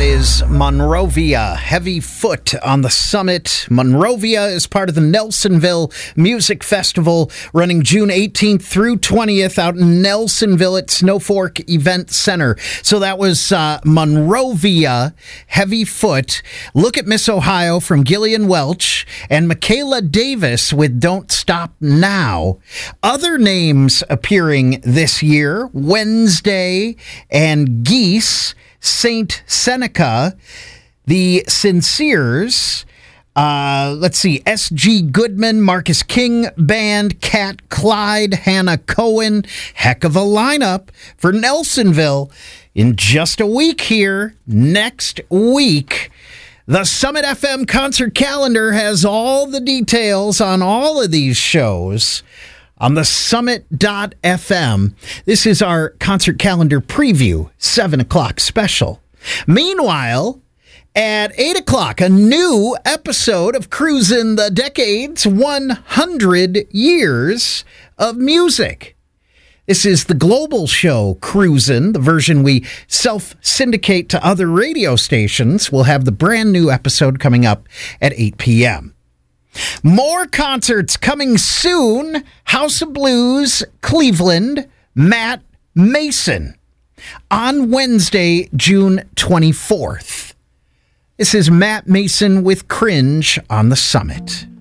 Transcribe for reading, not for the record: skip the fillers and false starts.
is Monrovia, Heavy Foot on the Summit. Monrovia is part of the Nelsonville Music Festival running June 18th through 20th out in Nelsonville at Snow Fork Event Center. So that was Monrovia, Heavy Foot. Look at Miss Ohio from Gillian Welch and Michaela Davis with Don't Stop Now. Other names appearing this year, Wednesday and Geese, Saint Seneca, the Sinceres, let's see, S.G. Goodman, Marcus King Band, Cat Clyde, Hannah Cohen. Heck of a lineup for Nelsonville in just a week here. Next week, the Summit FM concert calendar has all the details on all of these shows on the summit.fm. This is our concert calendar preview, 7 o'clock special. Meanwhile, at 8 o'clock, a new episode of Cruisin' the Decades, 100 Years of Music. This is the global show, Cruisin', the version we self-syndicate to other radio stations. We'll have the brand new episode coming up at 8 p.m. More concerts coming soon. House of Blues, Cleveland, Matt Mason on Wednesday, June 24th. This is Matt Mason with Cringe on the Summit.